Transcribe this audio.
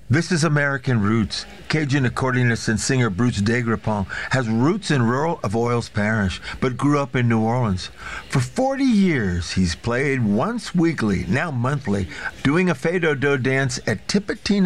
This is American Roots. Cajun accordionist and singer Bruce Degrapont has roots in rural Avoyelles Parish, but grew up in New Orleans. For 40 years, he's played once weekly, now monthly, doing a fado do dance at Tipitina